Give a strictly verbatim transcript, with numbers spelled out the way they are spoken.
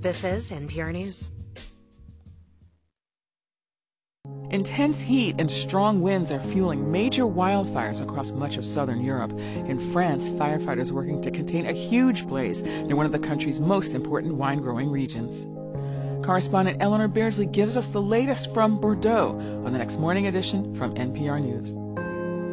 This is N P R News. Intense heat and strong winds are fueling major wildfires across much of southern Europe. In France, firefighters are working to contain a huge blaze near one of the country's most important wine-growing regions. Correspondent Eleanor Beardsley gives us the latest from Bordeaux on the next morning edition from N P R News.